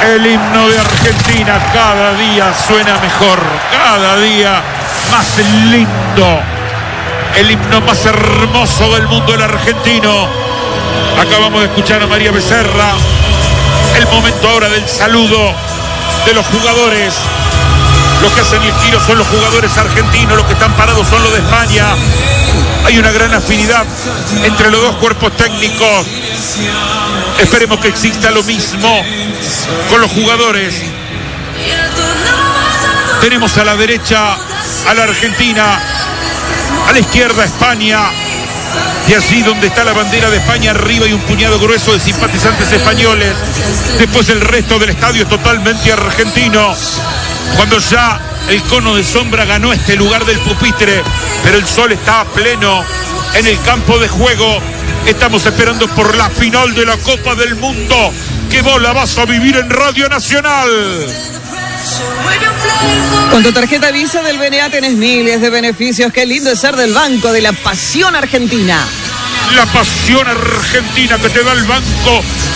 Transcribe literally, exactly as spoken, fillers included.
El himno de Argentina cada día suena mejor, cada día más lindo. El himno más hermoso del mundo, el argentino. Acabamos de escuchar a María Becerra. El momento ahora del saludo de los jugadores. Los que hacen el giro son los jugadores argentinos, los que están parados son los de España. Hay una gran afinidad entre los dos cuerpos técnicos. Esperemos que exista lo mismo con los jugadores. Tenemos a la derecha a la Argentina, a la izquierda España, y allí donde está la bandera de España arriba hay un puñado grueso de simpatizantes españoles. Después el resto del estadio es totalmente argentino. Cuando ya el cono de sombra ganó este lugar del pupitre, pero el sol está a pleno en el campo de juego. Estamos esperando por la final de la Copa del Mundo, que vos la vas a vivir en Radio Nacional. Con tu tarjeta Visa del B N A tenés miles de beneficios. Qué lindo es ser del banco de la pasión argentina. La pasión argentina que te da el banco